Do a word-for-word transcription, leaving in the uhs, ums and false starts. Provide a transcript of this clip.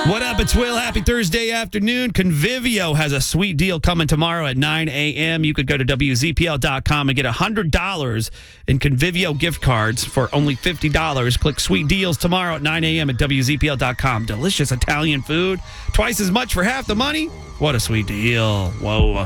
What up? It's Will. Happy Thursday afternoon. Convivio has a sweet deal coming tomorrow at nine a.m. You could go to W Z P L dot com and get one hundred dollars in Convivio gift cards for only fifty dollars. Click Sweet Deals tomorrow at nine a.m. at W Z P L dot com. Delicious Italian food. Twice as much for half the money. What a sweet deal. Whoa.